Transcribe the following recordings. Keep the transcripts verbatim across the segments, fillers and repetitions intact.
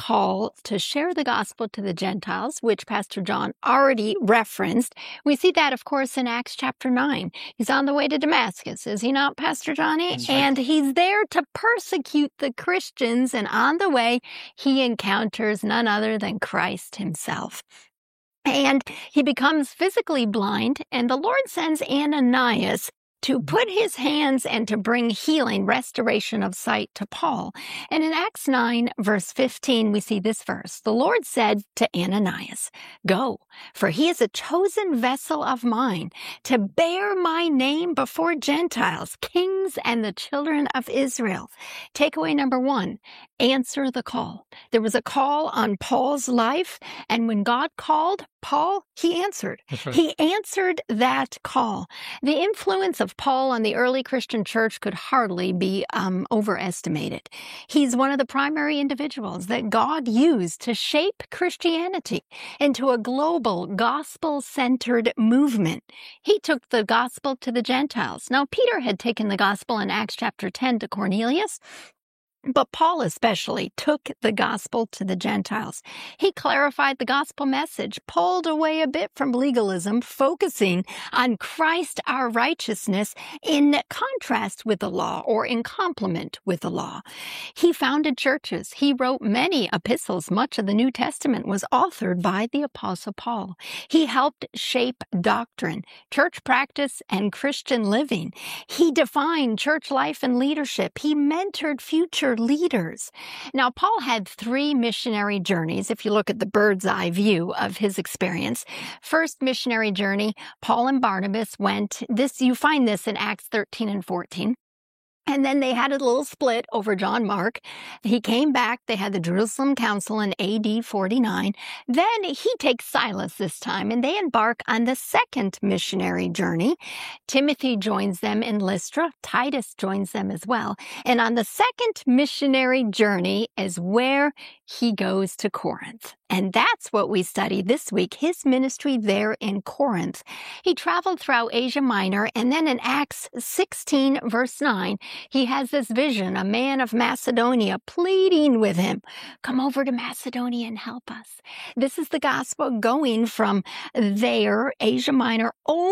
call to share the gospel to the Gentiles, which Pastor John already referenced. We see that, of course, in Acts chapter nine. He's on the way to Damascus, is he not, Pastor Johnny? That's right. And he's there to persecute the Christians, and on the way, he encounters none other than Christ himself. And he becomes physically blind, and the Lord sends Ananias to put his hands and to bring healing, restoration of sight to Paul. And in Acts nine, verse fifteen, we see this verse. The Lord said to Ananias, "Go, for he is a chosen vessel of mine to bear my name before Gentiles, kings, and the children of Israel." Takeaway number one, answer the call. There was a call on Paul's life, and when God called Paul, he answered. That's right. He answered that call. The influence of Paul on the early Christian church could hardly be um, overestimated. He's one of the primary individuals that God used to shape Christianity into a global, gospel-centered movement. He took the gospel to the Gentiles. Now, Peter had taken the gospel in Acts chapter ten to Cornelius, but Paul especially took the gospel to the Gentiles. He clarified the gospel message, pulled away a bit from legalism, focusing on Christ our righteousness in contrast with the law or in complement with the law. He founded churches. He wrote many epistles. Much of the New Testament was authored by the Apostle Paul. He helped shape doctrine, church practice, and Christian living. He defined church life and leadership. He mentored future leaders. Now, Paul had three missionary journeys, if you look at the bird's eye view of his experience. First missionary journey, Paul and Barnabas went, this you find this in Acts thirteen and fourteen. And then they had a little split over John Mark. He came back. They had the Jerusalem Council in A D forty-nine. Then he takes Silas this time, and they embark on the second missionary journey. Timothy joins them in Lystra. Titus joins them as well. And on the second missionary journey is where he goes to Corinth. And that's what we study this week, his ministry there in Corinth. He traveled throughout Asia Minor, and then in Acts sixteen, verse nine, he has this vision, a man of Macedonia pleading with him, "Come over to Macedonia and help us." This is the gospel going from there, Asia Minor,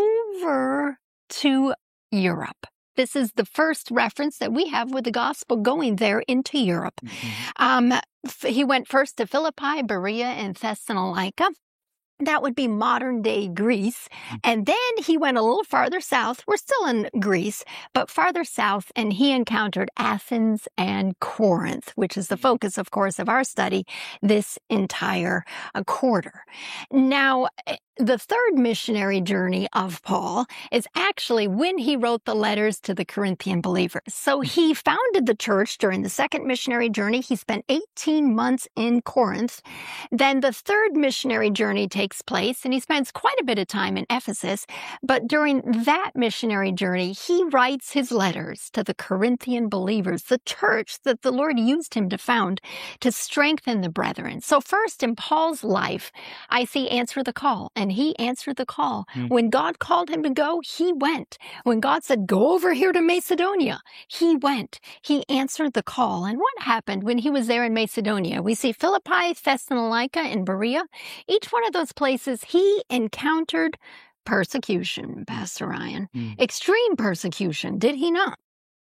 over to Europe. This is the first reference that we have with the gospel going there into Europe. Mm-hmm. Um, he went first to Philippi, Berea, and Thessalonica. That would be modern-day Greece. And then he went a little farther south. We're still in Greece, but farther south, and he encountered Athens and Corinth, which is the focus, of course, of our study this entire uh, quarter. Now, the third missionary journey of Paul is actually when he wrote the letters to the Corinthian believers. So he founded the church during the second missionary journey. He spent eighteen months in Corinth. Then the third missionary journey takes place, and he spends quite a bit of time in Ephesus. But during that missionary journey, he writes his letters to the Corinthian believers, the church that the Lord used him to found to strengthen the brethren. So first in Paul's life, I see answer the call. And he answered the call. Mm. When God called him to go, he went. When God said, "Go over here to Macedonia," he went. He answered the call. And what happened when he was there in Macedonia? We see Philippi, Thessalonica, and Berea. Each one of those places, he encountered persecution, Pastor Ryan. Mm. Extreme persecution, did he not?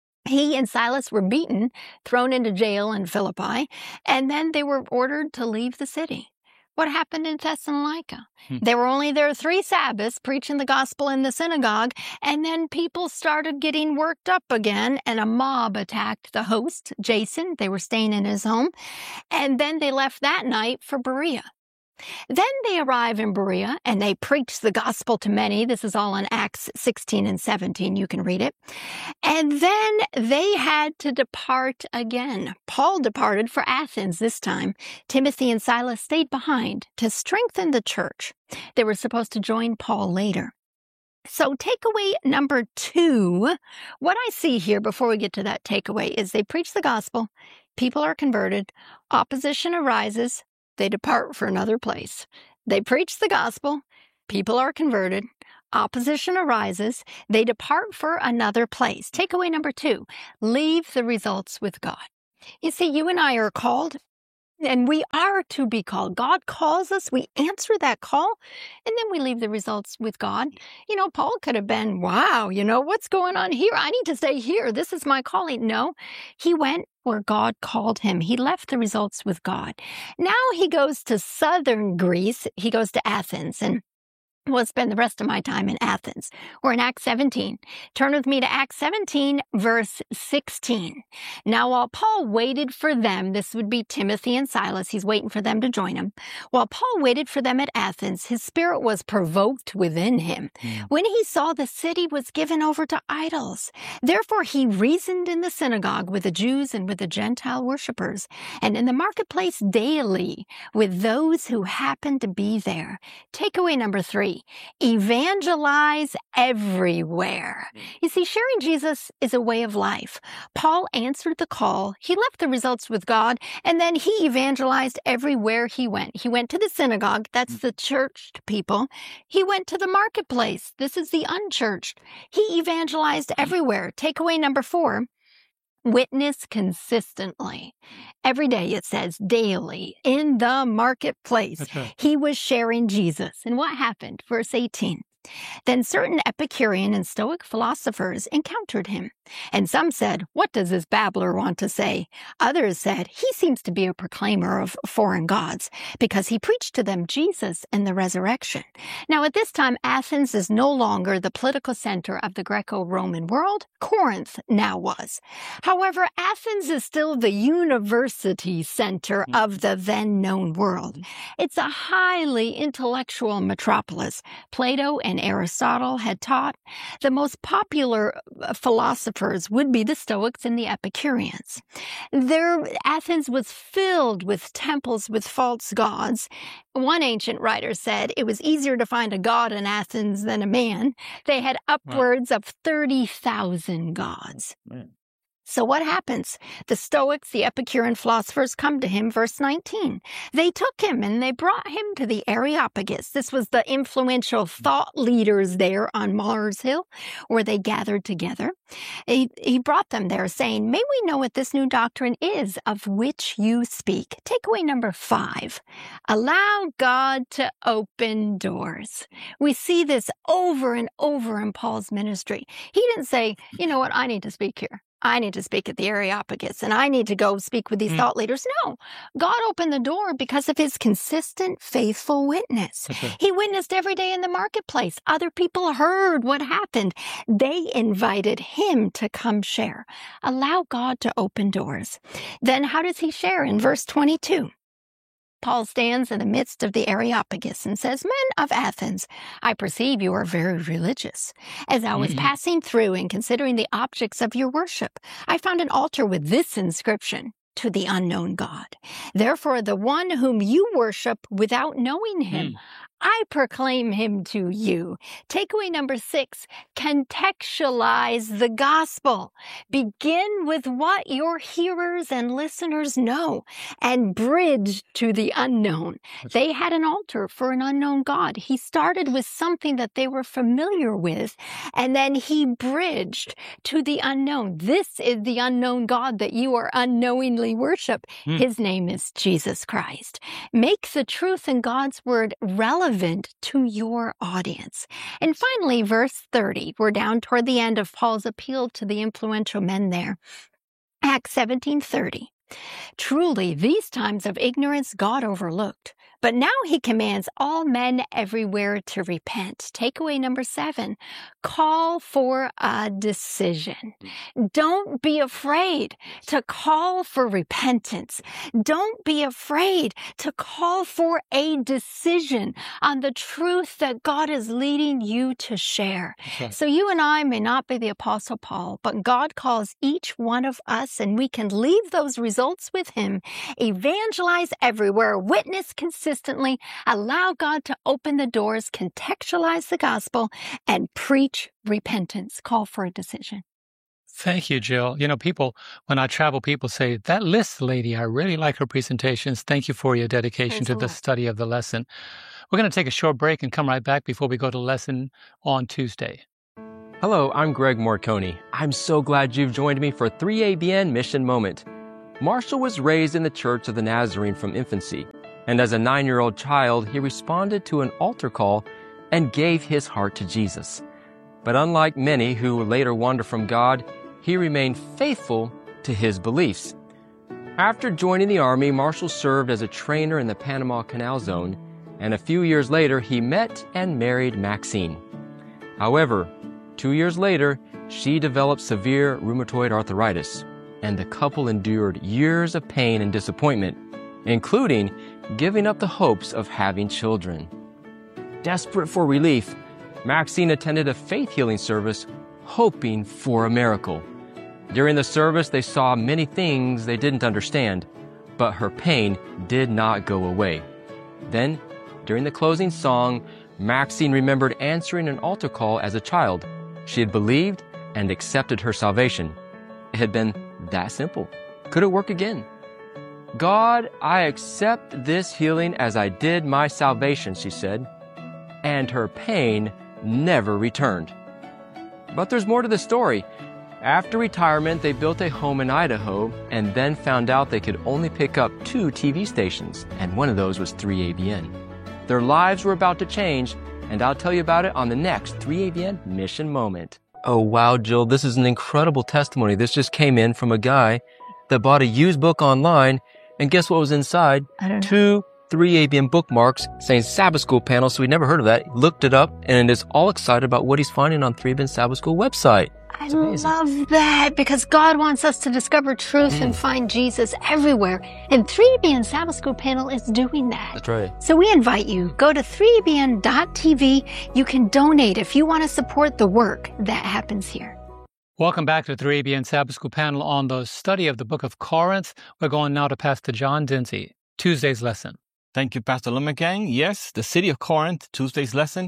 He and Silas were beaten, thrown into jail in Philippi, and then they were ordered to leave the city. What happened in Thessalonica? Hmm. They were only there three Sabbaths preaching the gospel in the synagogue, and then people started getting worked up again, and a mob attacked the host, Jason. They were staying in his home, and then they left that night for Berea. Then they arrive in Berea, and they preach the gospel to many. This is all in Acts sixteen and seventeen. You can read it. And then they had to depart again. Paul departed for Athens this time. Timothy and Silas stayed behind to strengthen the church. They were supposed to join Paul later. So takeaway number two, what I see here before we get to that takeaway is they preach the gospel, people are converted, opposition arises, they depart for another place. They preach the gospel, people are converted, opposition arises, they depart for another place. Takeaway number two, leave the results with God. You see, you and I are called And we are to be called. God calls us, we answer that call, and then we leave the results with God. You know, Paul could have been, wow, you know, what's going on here? I need to stay here. This is my calling. No, he went where God called him. He left the results with God. Now he goes to southern Greece. He goes to Athens, and we'll spend the rest of my time in Athens. We're in Acts seventeen. Turn with me to Acts seventeen, verse sixteen. Now, while Paul waited for them, this would be Timothy and Silas, he's waiting for them to join him. While Paul waited for them at Athens, his spirit was provoked within him mm. when he saw the city was given over to idols. Therefore, he reasoned in the synagogue with the Jews and with the Gentile worshippers, and in the marketplace daily with those who happened to be there. Takeaway number three. Evangelize everywhere. You see, sharing Jesus is a way of life. Paul answered the call, he left the results with God, and then he evangelized everywhere he went. He went to the synagogue, that's the churched people. He went to the marketplace, this is the unchurched. He evangelized everywhere. Takeaway number four. Witness consistently. Every day, it says, daily, in the marketplace. Right. He was sharing Jesus. And what happened? Verse eighteen. Then certain Epicurean and Stoic philosophers encountered him. And some said, what does this babbler want to say? Others said, he seems to be a proclaimer of foreign gods, because he preached to them Jesus and the resurrection. Now, at this time, Athens is no longer the political center of the Greco-Roman world. Corinth now was. However, Athens is still the university center of the then-known world. It's a highly intellectual metropolis. Plato and Aristotle had taught. The most popular philosophers would be the Stoics and the Epicureans. Their Athens was filled with temples with false gods. One ancient writer said it was easier to find a god in Athens than a man. They had upwards wow. of thirty thousand gods. Man. So what happens? The Stoics, the Epicurean philosophers, come to him, verse nineteen. They took him and they brought him to the Areopagus. This was the influential thought leaders there on Mars Hill, where they gathered together. He, he brought them there, saying, may we know what this new doctrine is of which you speak? Takeaway number five. Allow God to open doors. We see this over and over in Paul's ministry. He didn't say, you know what, I need to speak here. I need to speak at the Areopagus, and I need to go speak with these mm. thought leaders. No, God opened the door because of his consistent, faithful witness. Okay. He witnessed every day in the marketplace. Other people heard what happened. They invited him to come share. Allow God to open doors. Then how does he share? In verse twenty-two. Paul stands in the midst of the Areopagus and says, men of Athens, I perceive you are very religious. As I was mm-hmm. passing through and considering the objects of your worship, I found an altar with this inscription, to the unknown God. Therefore, the one whom you worship without knowing him, mm. I proclaim him to you. Takeaway number six, contextualize the gospel. Begin with what your hearers and listeners know and bridge to the unknown. They had an altar for an unknown God. He started with something that they were familiar with, and then he bridged to the unknown. This is the unknown God that you are unknowingly worship. Hmm. His name is Jesus Christ. Make the truth in God's word relevant to your audience. And finally, verse thirty, we're down toward the end of Paul's appeal to the influential men there. Acts seventeen thirty. Truly, these times of ignorance God overlooked, but now he commands all men everywhere to repent. Takeaway number seven, call for a decision. Don't be afraid to call for repentance. Don't be afraid to call for a decision on the truth that God is leading you to share. Okay. So you and I may not be the Apostle Paul, but God calls each one of us, and we can leave those results with him, evangelize everywhere, witness consistently, allow God to open the doors, contextualize the gospel, and preach repentance. Call for a decision. Thank you, Jill. You know, people, when I travel, people say, that Liz lady, I really like her presentations. Thank you for your dedication Praise to the Lord. Study of the lesson. We're going to take a short break and come right back before we go to lesson on Tuesday. Hello, I'm Greg Morconi. I'm so glad you've joined me for three A B N Mission Moment. Marshall was raised in the Church of the Nazarene from infancy, and as a nine-year-old child, he responded to an altar call and gave his heart to Jesus. But unlike many who later wandered from God, he remained faithful to his beliefs. After joining the Army, Marshall served as a trainer in the Panama Canal Zone, and a few years later, he met and married Maxine. However, two years later, she developed severe rheumatoid arthritis, and the couple endured years of pain and disappointment, including giving up the hopes of having children. Desperate for relief, Maxine attended a faith healing service, hoping for a miracle. During the service, they saw many things they didn't understand, but her pain did not go away. Then, during the closing song, Maxine remembered answering an altar call as a child. She had believed and accepted her salvation. It had been that simple. Could it work again? God, I accept this healing as I did my salvation, she said, and her pain never returned. But there's more to the story. After retirement, they built a home in Idaho and then found out they could only pick up two T V stations, and one of those was three A B N. Their lives were about to change, and I'll tell you about it on the next three A B N Mission Moment. Oh, wow, Jill, this is an incredible testimony. This just came in from a guy that bought a used book online, and guess what was inside? I don't know. Two three A B N bookmarks saying Sabbath School panel, so we never heard of that. He looked it up and is all excited about what he's finding on three A B N Sabbath School website. I love that, because God wants us to discover truth mm. and find Jesus everywhere. And three A B N Sabbath School Panel is doing that. That's right. So we invite you, go to three A B N dot T V. You can donate if you want to support the work that happens here. Welcome back to three A B N Sabbath School Panel on the study of the book of Corinth. We're going now to Pastor John Dinzey, Tuesday's lesson. Thank you, Pastor Lumegang. Yes, the city of Corinth, Tuesday's lesson.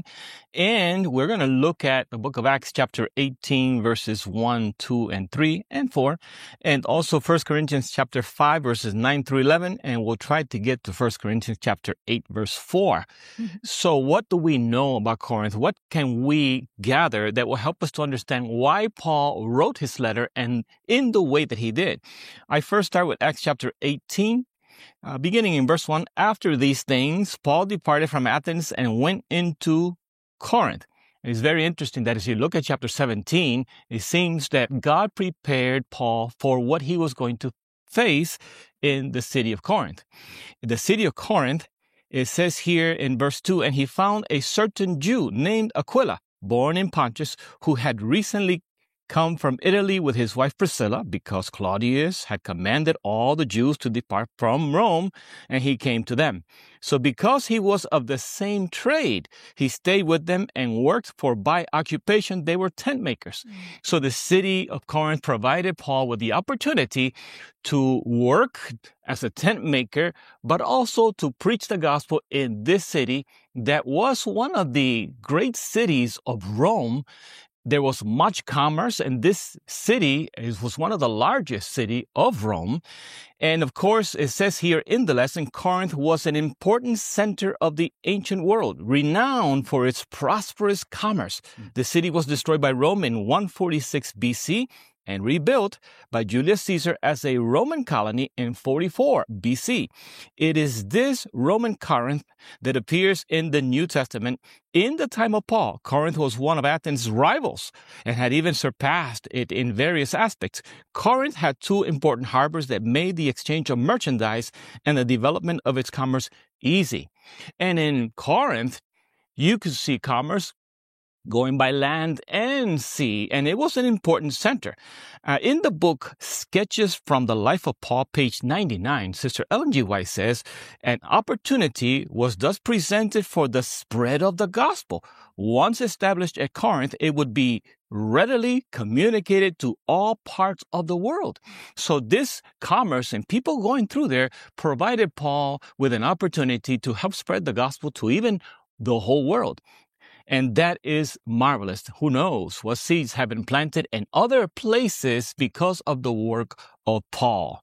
And we're going to look at the book of Acts, chapter eighteen, verses one, two, and three, and four. And also First Corinthians chapter five, verses nine through eleven. And we'll try to get to First Corinthians chapter eight, verse four. Mm-hmm. So what do we know about Corinth? What can we gather that will help us to understand why Paul wrote his letter and in the way that he did? I first start with Acts chapter eighteen. Uh, beginning in verse one, after these things, Paul departed from Athens and went into Corinth. It is very interesting that as you look at chapter seventeen, it seems that God prepared Paul for what he was going to face in the city of Corinth. The city of Corinth, it says here in verse two, and he found a certain Jew named Aquila, born in Pontus, who had recently come from Italy with his wife Priscilla, because Claudius had commanded all the Jews to depart from Rome, and he came to them. So because he was of the same trade, he stayed with them and worked, for by occupation they were tent makers. Mm. So the city of Corinth provided Paul with the opportunity to work as a tent maker, but also to preach the gospel in this city that was one of the great cities of Rome. There was much commerce, and this city was one of the largest cities of Rome. And of course, it says here in the lesson, Corinth was an important center of the ancient world, renowned for its prosperous commerce. Mm. The city was destroyed by Rome in one forty-six B C and rebuilt by Julius Caesar as a Roman colony in forty-four B C. It is this Roman Corinth that appears in the New Testament. In the time of Paul, Corinth was one of Athens' rivals and had even surpassed it in various aspects. Corinth had two important harbors that made the exchange of merchandise and the development of its commerce easy. And in Corinth, you could see commerce going by land and sea, and it was an important center. Uh, in the book Sketches from the Life of Paul, page ninety-nine, Sister Ellen G. White says, an opportunity was thus presented for the spread of the gospel. Once established at Corinth, it would be readily communicated to all parts of the world. So this commerce and people going through there provided Paul with an opportunity to help spread the gospel to even the whole world. And that is marvelous. Who knows what seeds have been planted in other places because of the work of Paul.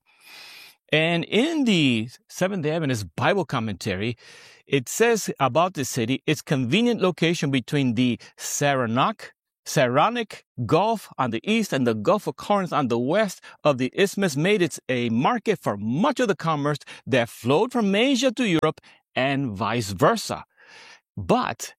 And in the Seventh-day Adventist Bible commentary, it says about the city, its convenient location between the Saranac Saronic Gulf on the east and the Gulf of Corinth on the west of the isthmus made it a market for much of the commerce that flowed from Asia to Europe and vice versa. But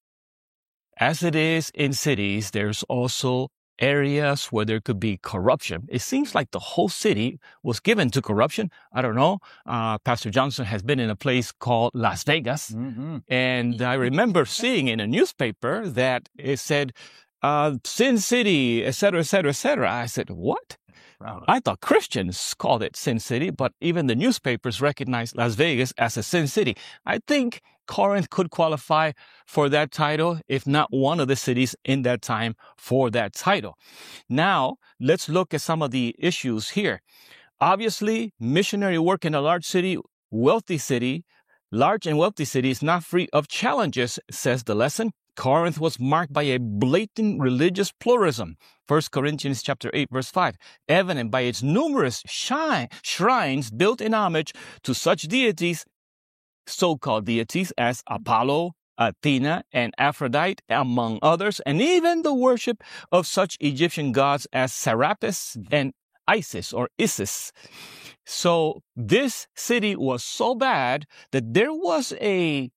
as it is in cities, there's also areas where there could be corruption. It seems like the whole city was given to corruption. I don't know. Uh, Pastor Johnson has been in a place called Las Vegas. Mm-hmm. And I remember seeing in a newspaper that it said, uh, Sin City, et cetera, et cetera, et cetera. I said, what? Wow. I thought Christians called it Sin City, but even the newspapers recognized Las Vegas as a Sin City. I think Corinth could qualify for that title, if not one of the cities in that time for that title. Now, let's look at some of the issues here. Obviously, missionary work in a large city, wealthy city, large and wealthy city is not free of challenges, says the lesson. Corinth was marked by a blatant religious pluralism. First Corinthians chapter eight, verse five, evident by its numerous shrine, shrines built in homage to such deities, so-called deities as Apollo, Athena, and Aphrodite, among others, and even the worship of such Egyptian gods as Serapis and Isis or Isis. So this city was so bad that there was a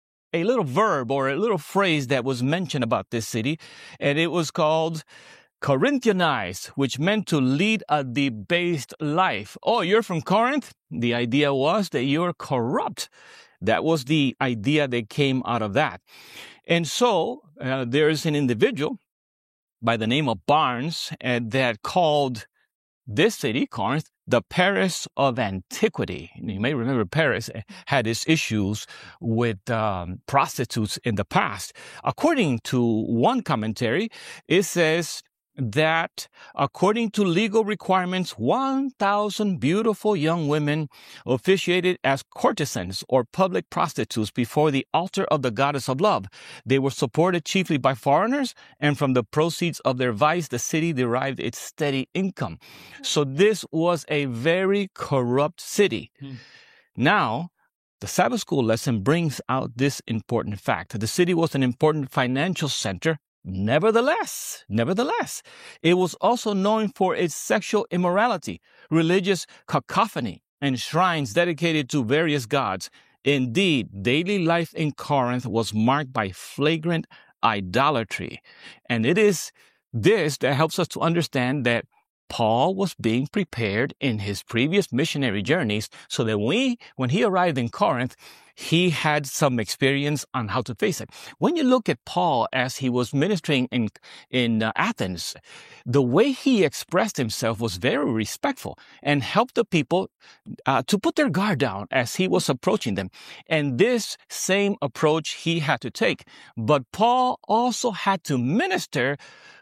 a little verb or a little phrase that was mentioned about this city, and it was called Corinthianized, which meant to lead a debased life. Oh, you're from Corinth? The idea was that you're corrupt. That was the idea that came out of that. And so uh, there's an individual by the name of Barnes uh, that called this city, Corinth, the Paris of antiquity. You may remember Paris had its issues with um, prostitutes in the past. According to one commentary, it says that according to legal requirements, one thousand beautiful young women officiated as courtesans or public prostitutes before the altar of the goddess of love. They were supported chiefly by foreigners, and from the proceeds of their vice, the city derived its steady income. So this was a very corrupt city. Hmm. Now, the Sabbath school lesson brings out this important fact. The city was an important financial center. Nevertheless, nevertheless, it was also known for its sexual immorality, religious cacophony, and shrines dedicated to various gods. Indeed, daily life in Corinth was marked by flagrant idolatry. And it is this that helps us to understand that Paul was being prepared in his previous missionary journeys so that we, when he arrived in Corinth, he had some experience on how to face it. When you look at Paul as he was ministering in, in uh, Athens, the way he expressed himself was very respectful and helped the people uh, to put their guard down as he was approaching them. And this same approach he had to take. But Paul also had to minister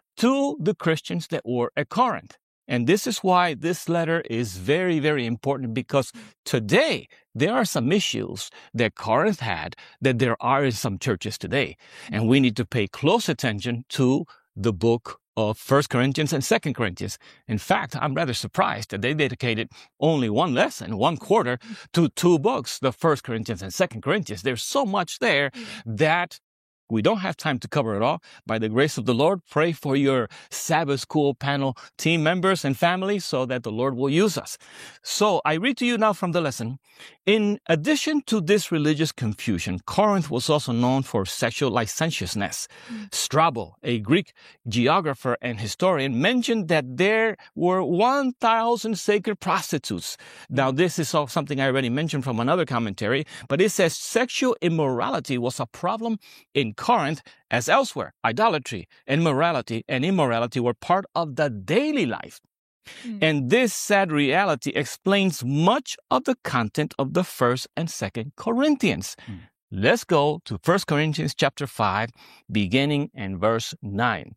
to the Christians that were at Corinth. And this is why this letter is very, very important, because today there are some issues that Corinth had that there are in some churches today. And we need to pay close attention to the book of First Corinthians and Second Corinthians. In fact, I'm rather surprised that they dedicated only one lesson, one quarter, to two books, the First Corinthians and Second Corinthians. There's so much there that we don't have time to cover it all. By the grace of the Lord, pray for your Sabbath School panel team members and families so that the Lord will use us. So I read to you now from the lesson. In addition to this religious confusion, Corinth was also known for sexual licentiousness. Mm. Strabo, a Greek geographer and historian, mentioned that there were one thousand sacred prostitutes. Now, this is something I already mentioned from another commentary, but it says sexual immorality was a problem in Corinth as elsewhere. Idolatry and morality and immorality were part of the daily life. Mm. And this sad reality explains much of the content of the First and Second Corinthians. Mm. Let's go to First Corinthians chapter five, beginning in verse nine.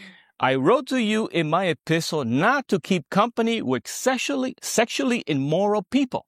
I wrote to you in my epistle not to keep company with sexually, sexually immoral people.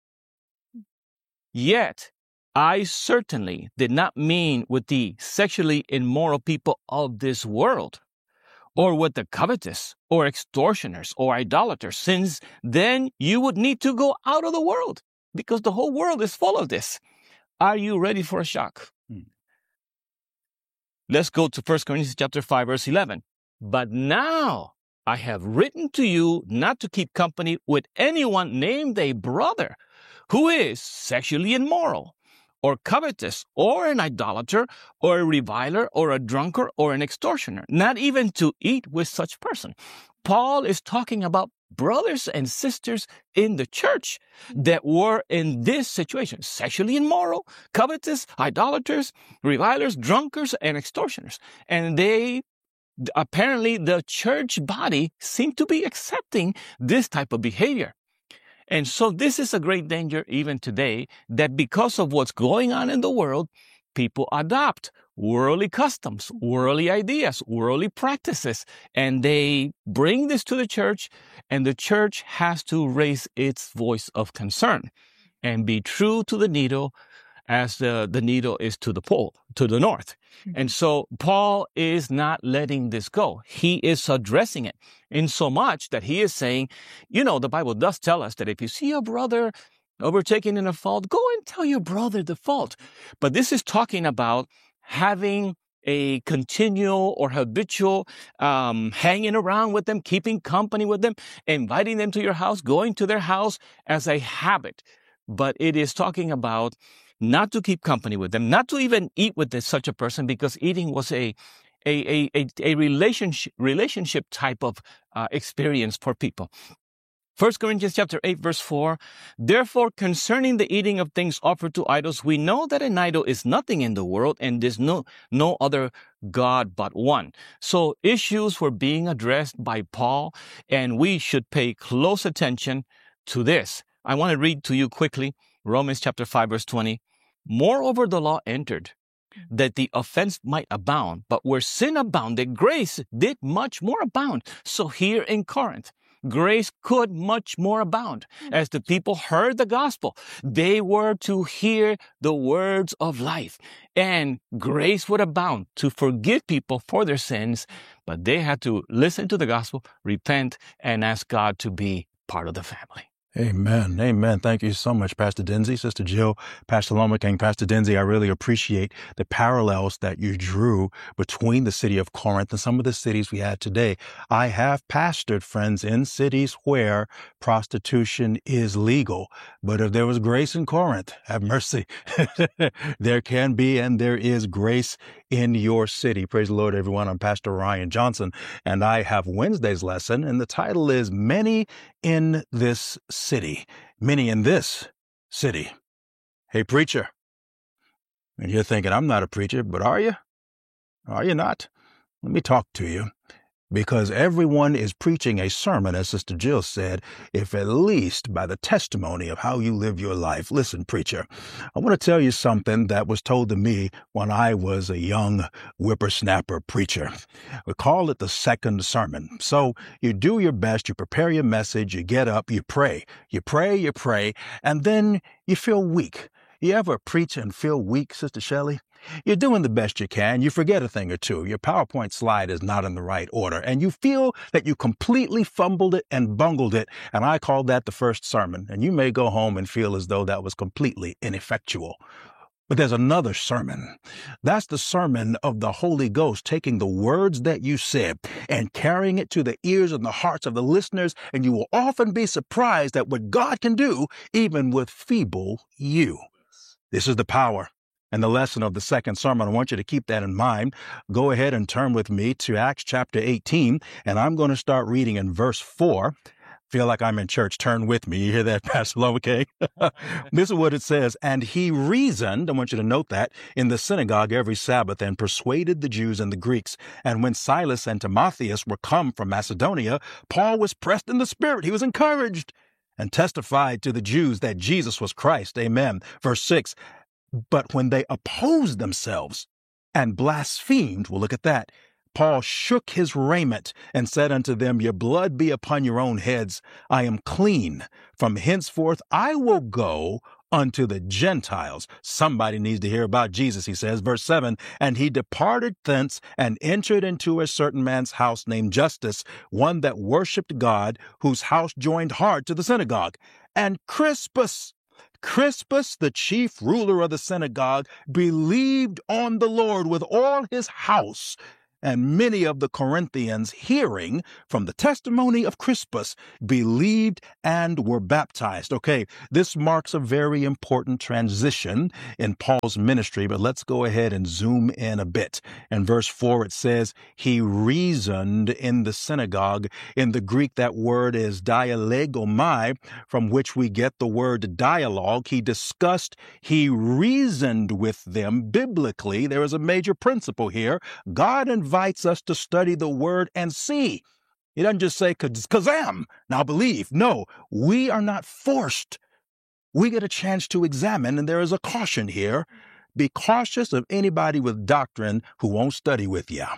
Yet, I certainly did not mean with the sexually immoral people of this world, or with the covetous, or extortioners, or idolaters, since then you would need to go out of the world, because the whole world is full of this. Are you ready for a shock? Hmm. Let's go to First Corinthians chapter five, verse eleven. But now I have written to you not to keep company with anyone named a brother who is sexually immoral, or covetous, or an idolater, or a reviler, or a drunkard, or an extortioner, not even to eat with such person. Paul is talking about brothers and sisters in the church that were in this situation: sexually immoral, covetous, idolaters, revilers, drunkards, and extortioners. And they, apparently the church body seemed to be accepting this type of behavior. And so this is a great danger even today, that because of what's going on in the world, people adopt worldly customs, worldly ideas, worldly practices, and they bring this to the church, and the church has to raise its voice of concern and be true to the needle as the, the needle is to the pole, to the north. Mm-hmm. And so Paul is not letting this go. He is addressing it in so much that he is saying, you know, the Bible does tell us that if you see a brother overtaken in a fault, go and tell your brother the fault. But this is talking about having a continual or habitual um, hanging around with them, keeping company with them, inviting them to your house, going to their house as a habit. But it is talking about not to keep company with them, not to even eat with this, such a person, because eating was a a a, a relationship relationship type of uh, experience for people. First Corinthians chapter eight, verse four, therefore, concerning the eating of things offered to idols, we know that an idol is nothing in the world, and there's no, no other God but one. So issues were being addressed by Paul, and we should pay close attention to this. I want to read to you quickly Romans chapter five, verse twenty. Moreover, the law entered, that the offense might abound. But where sin abounded, grace did much more abound. So here in Corinth, grace could much more abound. As the people heard the gospel, they were to hear the words of life. And grace would abound to forgive people for their sins. But they had to listen to the gospel, repent, and ask God to be part of the family. Amen. Amen. Thank you so much, Pastor Denzi, Sister Jill, Pastor Lomacang, Pastor Denzi. I really appreciate the parallels that you drew between the city of Corinth and some of the cities we had today. I have pastored, friends, in cities where prostitution is legal. But if there was grace in Corinth, have mercy. There can be and there is grace in your city. Praise the Lord, everyone. I'm Pastor Ryan Johnson, and I have Wednesday's lesson, and the title is Many in This City. Many in this city. Hey, preacher. And you're thinking, I'm not a preacher, but are you? Are you not? Let me talk to you. Because everyone is preaching a sermon, as Sister Jill said, if at least by the testimony of how you live your life. Listen, preacher, I want to tell you something that was told to me when I was a young whippersnapper preacher. We call it the second sermon. So you do your best, you prepare your message, you get up, you pray, you pray, you pray, and then you feel weak. You ever preach and feel weak, Sister Shelley? You're doing the best you can. You forget a thing or two. Your PowerPoint slide is not in the right order, and you feel that you completely fumbled it and bungled it, and I call that the first sermon, and you may go home and feel as though that was completely ineffectual. But there's another sermon. That's the sermon of the Holy Ghost, taking the words that you said and carrying it to the ears and the hearts of the listeners, and you will often be surprised at what God can do, even with feeble you. This is the power and the lesson of the second sermon. I want you to keep that in mind. Go ahead and turn with me to Acts chapter eighteen, and I'm going to start reading in verse four. Feel like I'm in church. Turn with me. You hear that, Pastor Lomacang? This is what it says. And he reasoned, I want you to note that, in the synagogue every Sabbath and persuaded the Jews and the Greeks. And when Silas and Timotheus were come from Macedonia, Paul was pressed in the spirit. He was encouraged and testified to the Jews that Jesus was Christ. Amen. Verse six. But when they opposed themselves and blasphemed, we'll look at that, Paul shook his raiment and said unto them, your blood be upon your own heads. I am clean. From henceforth I will go unto the Gentiles. Somebody needs to hear about Jesus, he says. Verse seven, and he departed thence and entered into a certain man's house named Justus, one that worshipped God, whose house joined hard to the synagogue. And Crispus, Crispus, the chief ruler of the synagogue, believed on the Lord with all his house. And many of the Corinthians, hearing from the testimony of Crispus, believed and were baptized. Okay, this marks a very important transition in Paul's ministry, but let's go ahead and zoom in a bit. In verse four, it says, he reasoned in the synagogue. In the Greek, that word is dialegomai, from which we get the word dialogue. He discussed, he reasoned with them biblically. There is a major principle here. God invites us to study the word and see. He doesn't just say, kazam, now believe. No, we are not forced. We get a chance to examine, and there is a caution here. Be cautious of anybody with doctrine who won't study with you.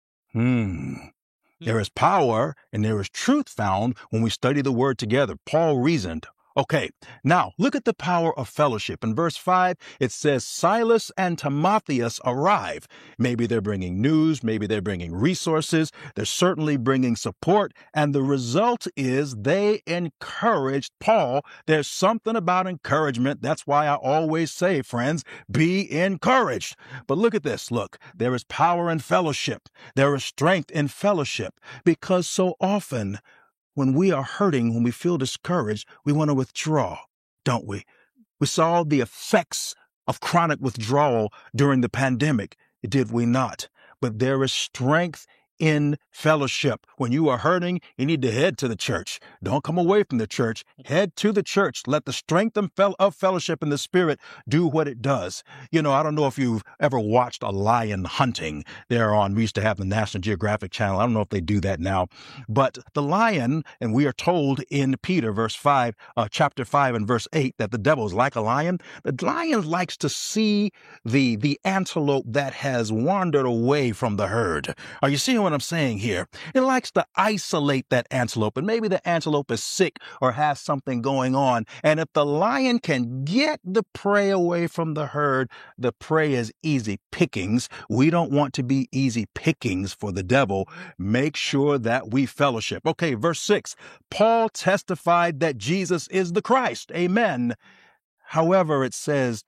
Hmm. There is power and there is truth found when we study the word together. Paul reasoned. Okay, now look at the power of fellowship. In verse five, it says, Silas and Timotheus arrive. Maybe they're bringing news, maybe they're bringing resources, they're certainly bringing support, and the result is they encouraged Paul. There's something about encouragement. That's why I always say, friends, be encouraged. But look at this. Look, there is power in fellowship. There is strength in fellowship, because so often when we are hurting, when we feel discouraged, we want to withdraw, don't we? We saw the effects of chronic withdrawal during the pandemic, did we not? But there is strength in fellowship. When you are hurting, you need to head to the church. Don't come away from the church. Head to the church. Let the strength of fellowship in the Spirit do what it does. You know, I don't know if you've ever watched a lion hunting. They're on, we used to have the National Geographic Channel. I don't know if they do that now. But the lion, and we are told in Peter, verse five, uh, chapter five and verse eight, that the devil is like a lion. The lion likes to see the, the antelope that has wandered away from the herd. Are you seeing what I'm saying here? It likes to isolate that antelope, and maybe the antelope is sick or has something going on. And if the lion can get the prey away from the herd, the prey is easy pickings. We don't want to be easy pickings for the devil. Make sure that we fellowship. Okay, verse six, Paul testified that Jesus is the Christ. Amen. However, it says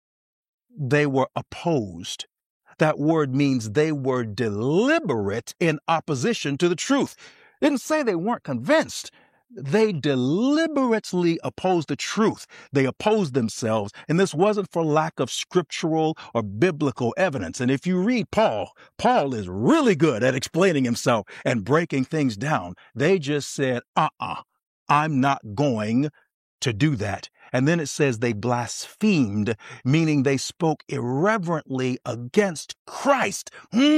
they were opposed. That word means they were deliberate in opposition to the truth. It didn't say they weren't convinced. They deliberately opposed the truth. They opposed themselves, and this wasn't for lack of scriptural or biblical evidence. And if you read Paul, Paul is really good at explaining himself and breaking things down. They just said, uh-uh, I'm not going to do that. And then it says they blasphemed, meaning they spoke irreverently against Christ.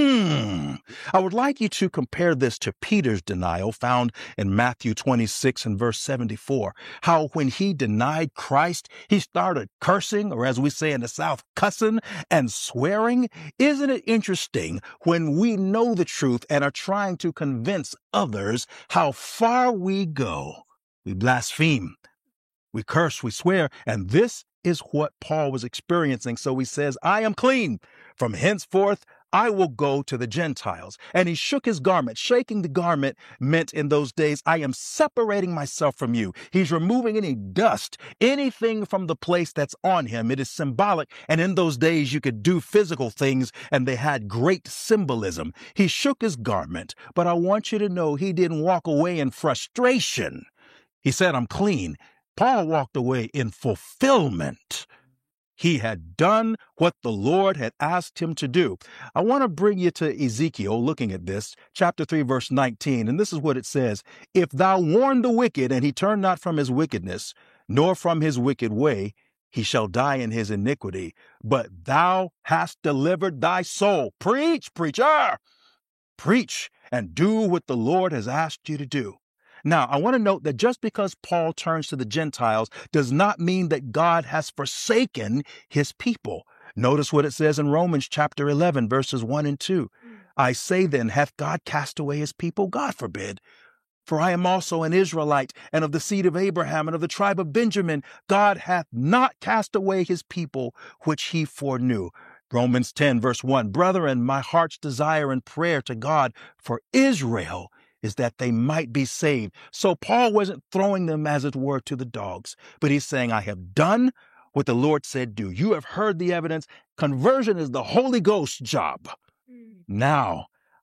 Hmm. I would like you to compare this to Peter's denial found in Matthew twenty-six and verse seventy-four. How when he denied Christ, he started cursing, or as we say in the South, cussing and swearing. Isn't it interesting when we know the truth and are trying to convince others how far we go? We blaspheme. We curse, we swear, and this is what Paul was experiencing. So he says, I am clean. From henceforth, I will go to the Gentiles. And he shook his garment. Shaking the garment meant in those days, I am separating myself from you. He's removing any dust, anything from the place that's on him. It is symbolic. And in those days, you could do physical things, and they had great symbolism. He shook his garment, but I want you to know he didn't walk away in frustration. He said, I'm clean. Paul walked away in fulfillment. He had done what the Lord had asked him to do. I want to bring you to Ezekiel, looking at this, chapter three, verse nineteen. And this is what it says. If thou warn the wicked, and he turn not from his wickedness, nor from his wicked way, he shall die in his iniquity. But thou hast delivered thy soul. Preach, preacher. Preach and do what the Lord has asked you to do. Now, I want to note that just because Paul turns to the Gentiles does not mean that God has forsaken his people. Notice what it says in Romans chapter eleven, verses one and two. I say then, hath God cast away his people? God forbid. For I am also an Israelite, and of the seed of Abraham, and of the tribe of Benjamin. God hath not cast away his people, which he foreknew. Romans ten, verse one. Brethren, my heart's desire and prayer to God for Israel is that they might be saved. So Paul wasn't throwing them, as it were, to the dogs, but he's saying, I have done what the Lord said do. You have heard the evidence. Conversion is the Holy Ghost's job. Now,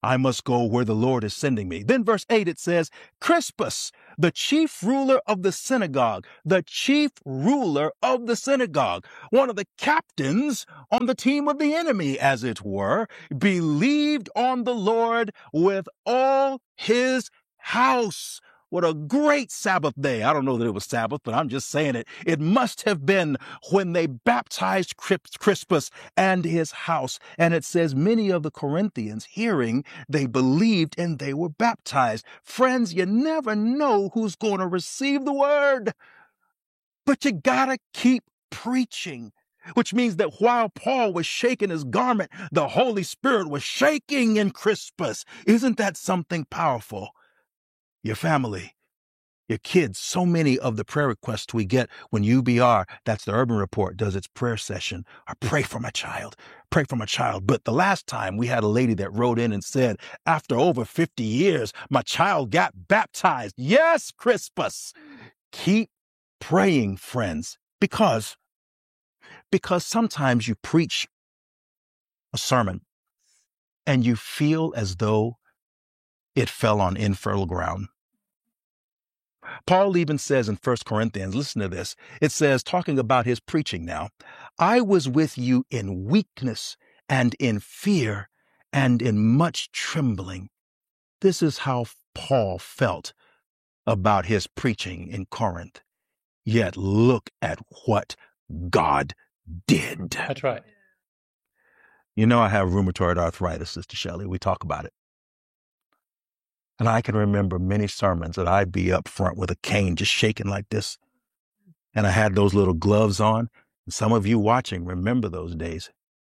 I must go where the Lord is sending me. Then verse eight, it says, Crispus, the chief ruler of the synagogue, the chief ruler of the synagogue, one of the captains on the team of the enemy, as it were, believed on the Lord with all his house. What a great Sabbath day. I don't know that it was Sabbath, but I'm just saying it. It must have been when they baptized Crispus and his house. And it says many of the Corinthians, hearing, they believed and they were baptized. Friends, you never know who's going to receive the word, but you gotta keep preaching. Which means that while Paul was shaking his garment, the Holy Spirit was shaking in Crispus. Isn't that something powerful? Your family, your kids, so many of the prayer requests we get when U B R, that's the Urban Report, does its prayer session, are pray for my child, pray for my child. But the last time we had a lady that wrote in and said, after over fifty years, my child got baptized. Yes, Crispus. Keep praying, friends, because, because sometimes you preach a sermon and you feel as though it fell on infertile ground. Paul even says in First Corinthians, listen to this, it says, talking about his preaching now, I was with you in weakness and in fear and in much trembling. This is how Paul felt about his preaching in Corinth. Yet look at what God did. That's right. You know, I have rheumatoid arthritis, Sister Shelley. We talk about it. And I can remember many sermons that I'd be up front with a cane just shaking like this. And I had those little gloves on. And some of you watching remember those days.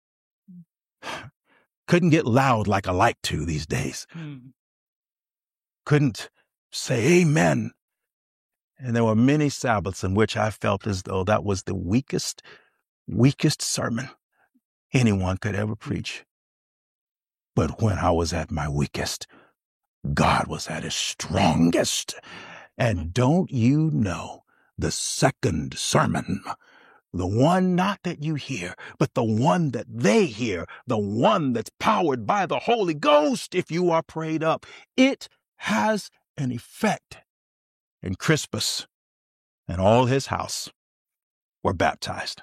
Couldn't get loud like I like to these days. Mm. Couldn't say amen. And there were many Sabbaths in which I felt as though that was the weakest, weakest sermon anyone could ever preach. But when I was at my weakest, God was at his strongest. And don't you know, the second sermon, the one not that you hear, but the one that they hear, the one that's powered by the Holy Ghost, if you are prayed up, it has an effect. And Crispus and all his house were baptized.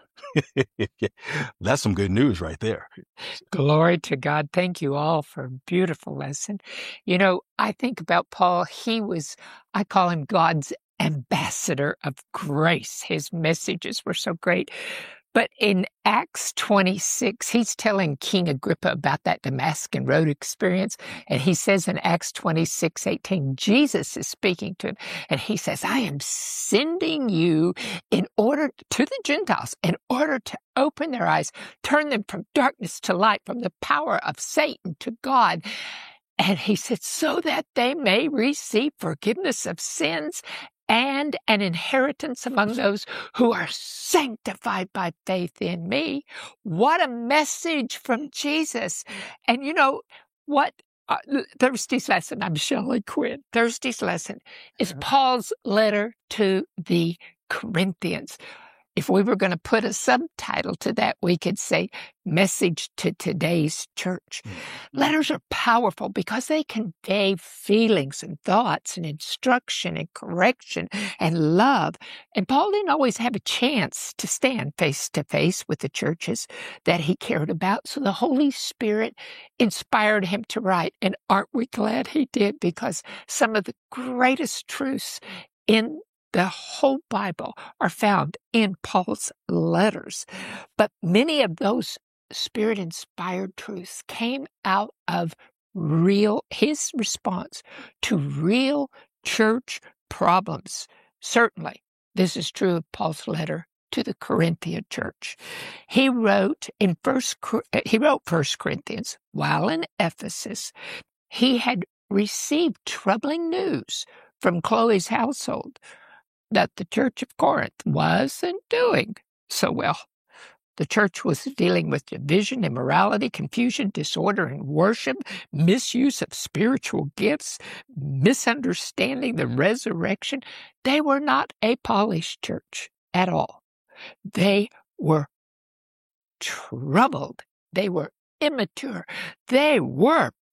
That's some good news right there. Glory to God. Thank you all for a beautiful lesson. You know, I think about Paul. He was, I call him God's ambassador of grace. His messages were so great. But in Acts twenty-six, he's telling King Agrippa about that Damascus Road experience. And he says in Acts twenty-six eighteen, Jesus is speaking to him. And he says, I am sending you in order to the Gentiles, in order to open their eyes, turn them from darkness to light, from the power of Satan to God. And he said, so that they may receive forgiveness of sins and an inheritance among those who are sanctified by faith in me. What a message from Jesus. And you know what? Uh, Thursday's lesson, I'm Shelley Quinn. Thursday's lesson is Paul's letter to the Corinthians. If we were going to put a subtitle to that, we could say Message to Today's Church. Mm-hmm. Letters are powerful because they convey feelings and thoughts and instruction and correction and love. And Paul didn't always have a chance to stand face to face with the churches that he cared about. So the Holy Spirit inspired him to write. And aren't we glad he did? Because some of the greatest truths in the whole Bible are found in Paul's letters. But many of those Spirit-inspired truths came out of real, his response to real church problems. Certainly, this is true of Paul's letter to the Corinthian church. He wrote in first, he wrote First Corinthians while in Ephesus. He had received troubling news from Chloe's household that the Church of Corinth wasn't doing so well. The church was dealing with division, immorality, confusion, disorder in worship, misuse of spiritual gifts, misunderstanding the resurrection. They were not a polished church at all. They were troubled. They were immature. They were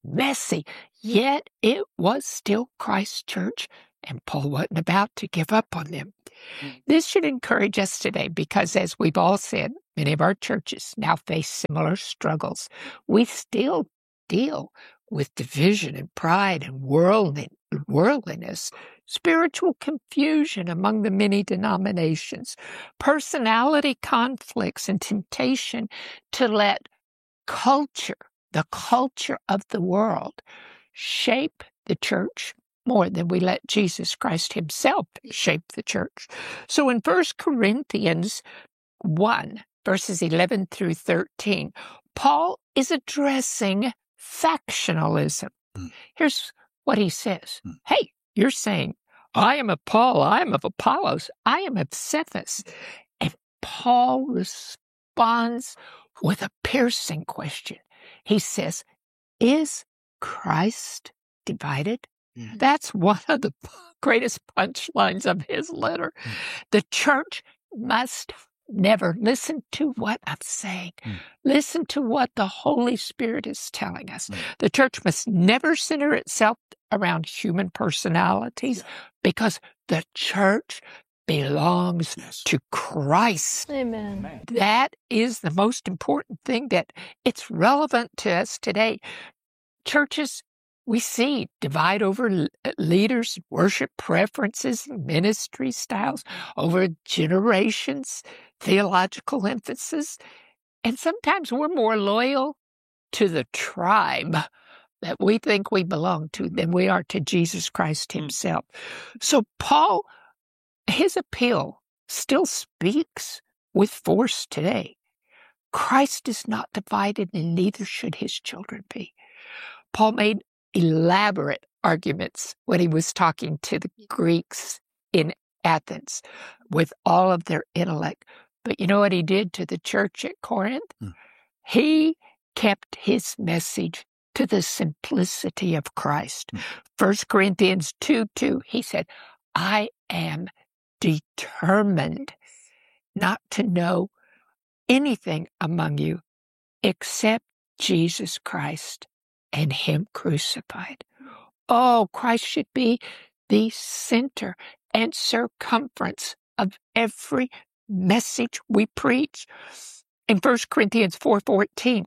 messy, yet it was still Christ's church, and Paul wasn't about to give up on them. This should encourage us today because, as we've all said, many of our churches now face similar struggles. We still deal with division and pride and worldly, worldliness, spiritual confusion among the many denominations, personality conflicts, and temptation to let culture, the culture of the world, shape the church more than we let Jesus Christ himself shape the church. So in First Corinthians one, verses eleven through thirteen, Paul is addressing factionalism. Mm. Here's what he says. Mm. Hey, you're saying, I am of Paul, I am of Apollos, I am of Cephas. And Paul responds with a piercing question. He says, is Christ divided? Mm. That's one of the greatest punchlines of his letter. Mm. The church must never listen to what I'm saying. Mm. Listen to what the Holy Spirit is telling us. Mm. The church must never center itself around human personalities, yeah. because the church belongs yes. to Christ. Amen. That is the most important thing, that it's relevant to us today. Churches, we see, divide over leaders, worship preferences, ministry styles, over generations, theological emphasis. And sometimes we're more loyal to the tribe that we think we belong to than we are to Jesus Christ himself. So Paul, his appeal still speaks with force today. Christ is not divided, and neither should his children be. Paul made elaborate arguments when he was talking to the Greeks in Athens with all of their intellect. But you know what he did to the church at Corinth? Hmm. He kept his message to the simplicity of Christ. Hmm. First Corinthians two two, he said, I am determined not to know anything among you except Jesus Christ and him crucified. Oh, Christ should be the center and circumference of every message we preach. In First Corinthians four fourteen,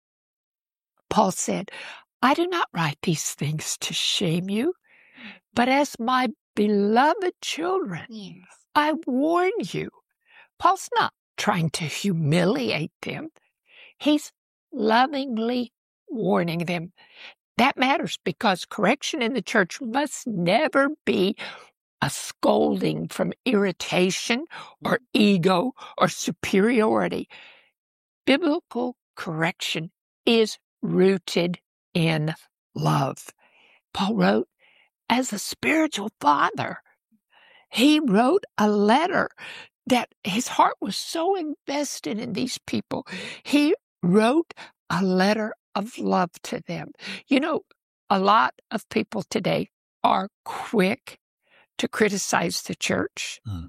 Paul said, I do not write these things to shame you, but as my beloved children, yes. I warn you. Paul's not trying to humiliate them. He's lovingly warning them. That matters because correction in the church must never be a scolding from irritation or ego or superiority. Biblical correction is rooted in love. Paul wrote, as a spiritual father, he wrote a letter that his heart was so invested in these people. He wrote a letter of love to them. You know, a lot of people today are quick to criticize the church, mm.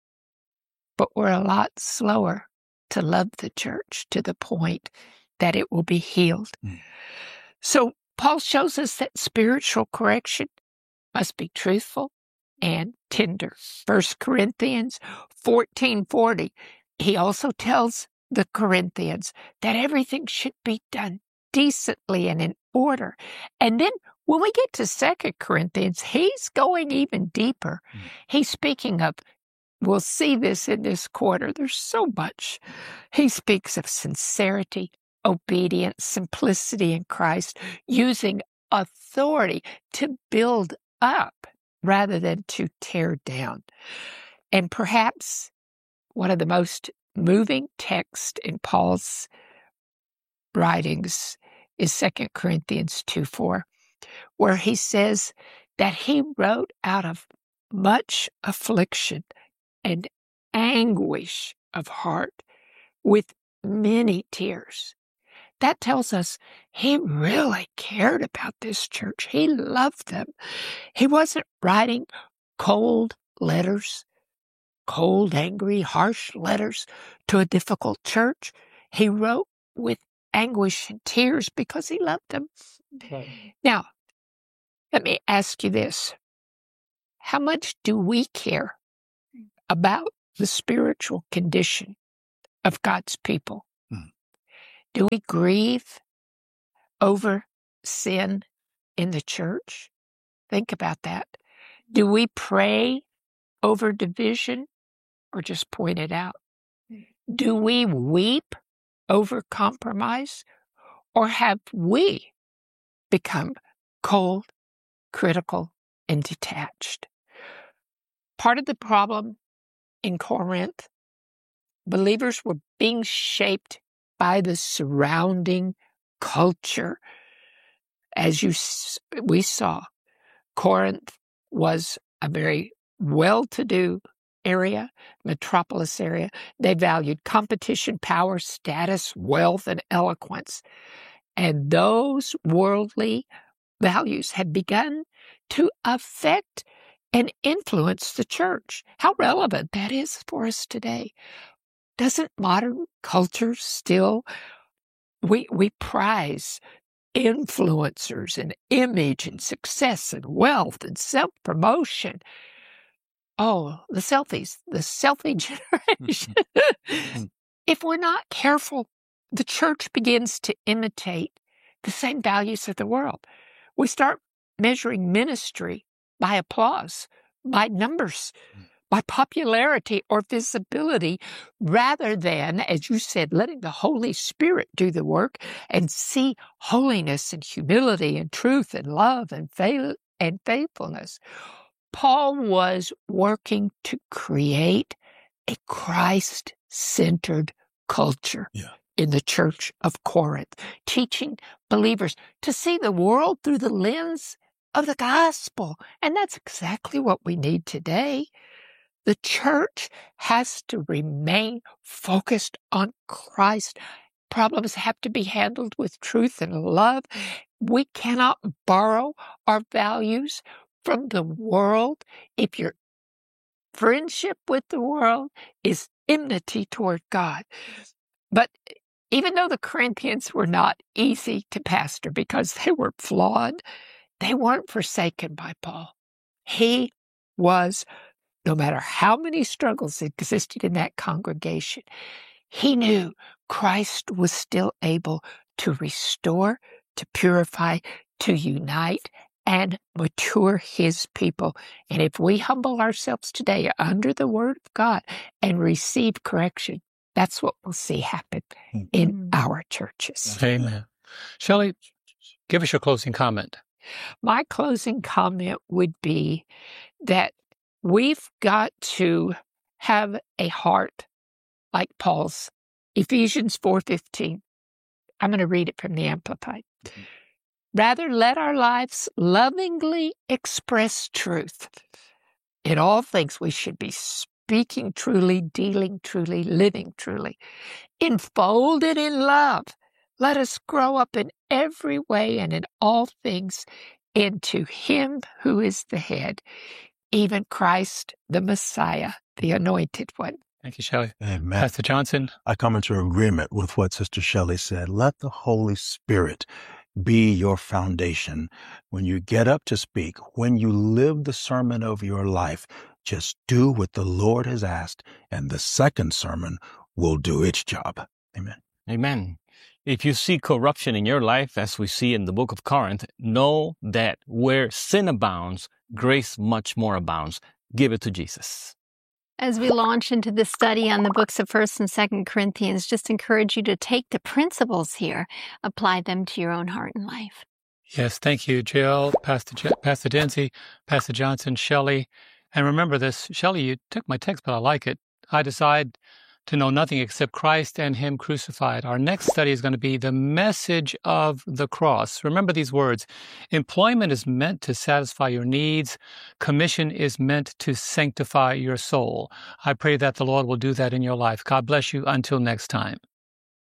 but we're a lot slower to love the church to the point that it will be healed. Mm. So Paul shows us that spiritual correction must be truthful and tender. First Corinthians fourteen forty, he also tells the Corinthians that everything should be done decently and in order. And then when we get to Second Corinthians, he's going even deeper. Mm. He's speaking of, we'll see this in this quarter, there's so much. He speaks of sincerity, obedience, simplicity in Christ, using authority to build up rather than to tear down. And perhaps one of the most moving texts in Paul's writings is Second Corinthians two four, where he says that he wrote out of much affliction and anguish of heart with many tears. That tells us he really cared about this church. He loved them. He wasn't writing cold letters, cold, angry, harsh letters to a difficult church. He wrote with anguish and tears because he loved them. Right. Now, let me ask you this. How much do we care about the spiritual condition of God's people? Hmm. Do we grieve over sin in the church? Think about that. Do we pray over division or just point it out? Do we weep over compromise, or have we become cold, critical, and detached? Part of the problem in Corinth, believers were being shaped by the surrounding culture. As you we saw, Corinth was a very well-to-do area, metropolis area. They valued competition, power, status, wealth, and eloquence. And those worldly values had begun to affect and influence the church. How relevant that is for us today. Doesn't modern culture still, we, we prize influencers and image and success and wealth and self-promotion. Oh, the selfies, the selfie generation. If we're not careful, the church begins to imitate the same values of the world. We start measuring ministry by applause, by numbers, by popularity or visibility, rather than, as you said, letting the Holy Spirit do the work and see holiness and humility and truth and love and faith and faithfulness. Paul was working to create a Christ-centered culture Yeah. in the church of Corinth, teaching believers to see the world through the lens of the gospel. And that's exactly what we need today. The church has to remain focused on Christ. Problems have to be handled with truth and love. We cannot borrow our values from the world if your friendship with the world is enmity toward God. But even though the Corinthians were not easy to pastor because they were flawed, they weren't forsaken by Paul. He was, no matter how many struggles existed in that congregation, he knew Christ was still able to restore, to purify, to unite, and mature his people. And if we humble ourselves today under the word of God and receive correction, that's what we'll see happen in our churches. Amen. Shelley, give us your closing comment. My closing comment would be that we've got to have a heart like Paul's. Ephesians four fifteen. I'm going to read it from the Amplified. Mm-hmm. Rather, let our lives lovingly express truth. In all things, we should be speaking truly, dealing truly, living truly. Enfolded in love, let us grow up in every way and in all things into Him who is the head, even Christ the Messiah, the Anointed One. Thank you, Shelley. Amen. Pastor Johnson? I come into agreement with what Sister Shelley said. Let the Holy Spirit be your foundation. When you get up to speak, when you live the sermon of your life, just do what the Lord has asked, and the second sermon will do its job. Amen. Amen. If you see corruption in your life, as we see in the book of Corinth, know that where sin abounds, grace much more abounds. Give it to Jesus. As we launch into the study on the books of First and Second Corinthians, just encourage you to take the principles here, apply them to your own heart and life. Yes, thank you, Jill, Pastor J- Pastor Denzi, Pastor Johnson, Shelley. And remember this, Shelley, you took my text, but I like it. I decide to know nothing except Christ and Him crucified. Our next study is going to be the message of the cross. Remember these words. Employment is meant to satisfy your needs. Commission is meant to sanctify your soul. I pray that the Lord will do that in your life. God bless you. Until next time.